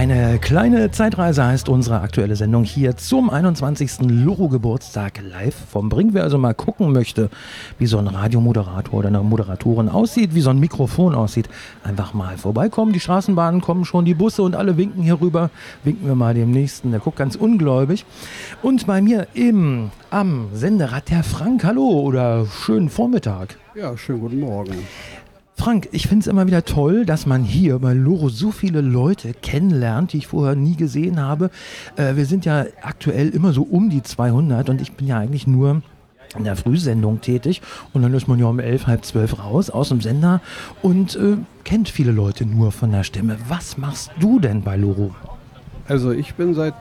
Eine kleine Zeitreise heißt unsere aktuelle Sendung hier zum 21. Loro-Geburtstag live vom Brink. Wer also mal gucken möchte, wie so ein Radiomoderator oder eine Moderatorin aussieht, wie so ein Mikrofon aussieht, einfach mal vorbeikommen. Die Straßenbahnen kommen schon, die Busse und alle winken hier rüber. Winken wir mal dem Nächsten, der guckt ganz ungläubig. Und bei mir am Senderad der Frank. Hallo oder schönen Vormittag. Ja, schönen guten Morgen. Frank, ich finde es immer wieder toll, dass man hier bei Loro so viele Leute kennenlernt, die ich vorher nie gesehen habe. Wir sind ja aktuell immer so um die 200 und ich bin ja eigentlich nur in der Frühsendung tätig. Und dann ist man ja um 11, halb 12 raus aus dem Sender und kennt viele Leute nur von der Stimme. Was machst du denn bei Loro? Also ich bin seit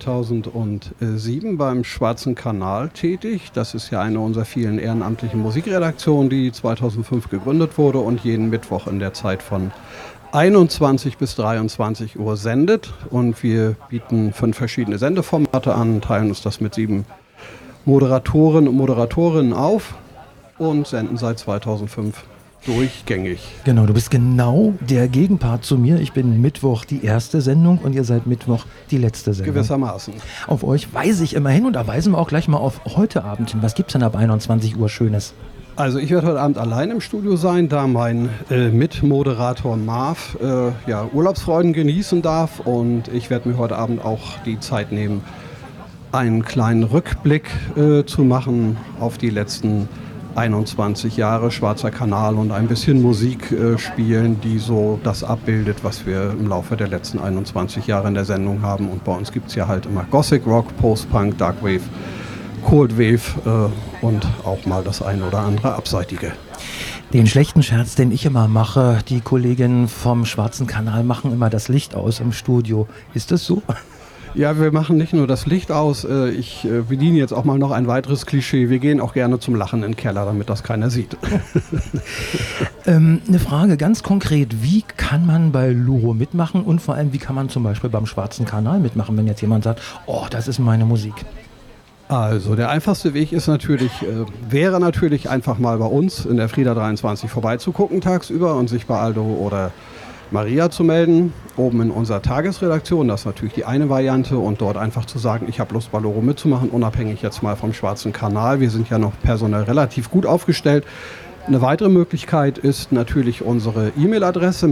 2007 beim Schwarzen Kanal tätig. Das ist ja eine unserer vielen ehrenamtlichen Musikredaktionen, die 2005 gegründet wurde und jeden Mittwoch in der Zeit von 21 bis 23 Uhr sendet. Und wir bieten 5 verschiedene Sendeformate an, teilen uns das mit 7 Moderatoren und Moderatorinnen auf und senden seit 2005 durchgängig. Genau, du bist genau der Gegenpart zu mir. Ich bin Mittwoch die erste Sendung und ihr seid Mittwoch die letzte Sendung. Gewissermaßen. Auf euch weise ich immer hin und da weisen wir auch gleich mal auf heute Abend hin. Was gibt's denn ab 21 Uhr Schönes? Also ich werde heute Abend allein im Studio sein, da mein Mitmoderator Marv Urlaubsfreuden genießen darf und ich werde mir heute Abend auch die Zeit nehmen, einen kleinen Rückblick zu machen auf die letzten 21 Jahre Schwarzer Kanal und ein bisschen Musik spielen, die so das abbildet, was wir im Laufe der letzten 21 Jahre in der Sendung haben. Und bei uns gibt es ja halt immer Gothic Rock, Post-Punk, Dark Wave, Cold Wave und auch mal das eine oder andere Abseitige. Den schlechten Scherz, den ich immer mache, die Kolleginnen vom Schwarzen Kanal machen immer das Licht aus im Studio. Ist das so? Ja, wir machen nicht nur das Licht aus, ich bediene jetzt auch mal noch ein weiteres Klischee. Wir gehen auch gerne zum Lachen in den Keller, damit das keiner sieht. Eine Frage ganz konkret, wie kann man bei Loro mitmachen und vor allem, wie kann man zum Beispiel beim Schwarzen Kanal mitmachen, wenn jetzt jemand sagt, oh, das ist meine Musik? Also der einfachste Weg ist wäre natürlich einfach mal bei uns in der Frieda 23 vorbeizugucken tagsüber und sich bei Aldo oder Maria zu melden, oben in unserer Tagesredaktion, das ist natürlich die eine Variante und dort einfach zu sagen, ich habe Lust bei Loro mitzumachen, unabhängig jetzt mal vom Schwarzen Kanal. Wir sind ja noch personell relativ gut aufgestellt. Eine weitere Möglichkeit ist natürlich unsere E-Mail-Adresse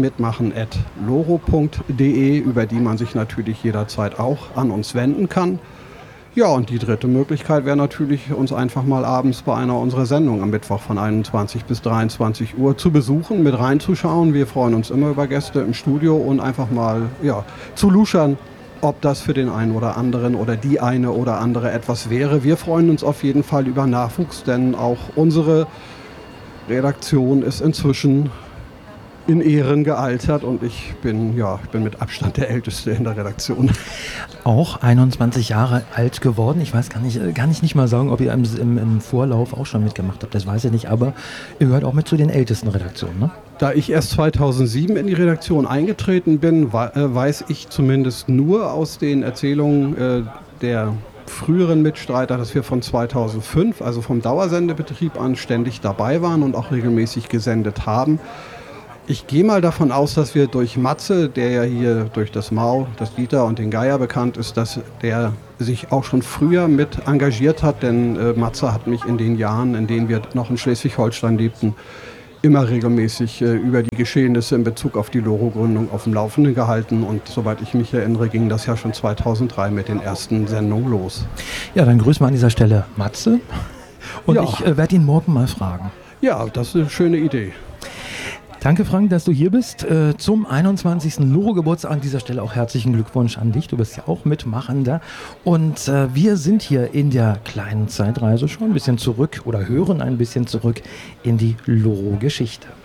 mitmachen@loro.de, über die man sich natürlich jederzeit auch an uns wenden kann. Ja, und die dritte Möglichkeit wäre natürlich, uns einfach mal abends bei einer unserer Sendungen am Mittwoch von 21 bis 23 Uhr zu besuchen, mit reinzuschauen. Wir freuen uns immer über Gäste im Studio und einfach mal zu luschern, ob das für den einen oder anderen oder die eine oder andere etwas wäre. Wir freuen uns auf jeden Fall über Nachwuchs, denn auch unsere Redaktion ist inzwischen in Ehren gealtert und ich bin mit Abstand der Älteste in der Redaktion. Auch 21 Jahre alt geworden. Ich weiß kann ich nicht mal sagen, ob ihr im Vorlauf auch schon mitgemacht habt. Das weiß ich nicht, aber ihr gehört auch mit zu den ältesten Redaktionen, ne? Da ich erst 2007 in die Redaktion eingetreten bin, weiß ich zumindest nur aus den Erzählungen der früheren Mitstreiter, dass wir von 2005, also vom Dauersendebetrieb an, ständig dabei waren und auch regelmäßig gesendet haben. Ich gehe mal davon aus, dass wir durch Matze, der ja hier durch das Mau, das Dieter und den Geier bekannt ist, dass der sich auch schon früher mit engagiert hat, denn Matze hat mich in den Jahren, in denen wir noch in Schleswig-Holstein lebten, immer regelmäßig über die Geschehnisse in Bezug auf die Loro-Gründung auf dem Laufenden gehalten und soweit ich mich erinnere, ging das ja schon 2003 mit den ersten Sendungen los. Ja, dann grüßen wir an dieser Stelle Matze und ich werde ihn morgen mal fragen. Ja, das ist eine schöne Idee. Danke, Frank, dass du hier bist. Zum 21. Loro-Geburtstag an dieser Stelle auch herzlichen Glückwunsch an dich. Du bist ja auch Mitmachender. Und wir sind hier in der kleinen Zeitreise schon ein bisschen zurück oder hören ein bisschen zurück in die Loro-Geschichte.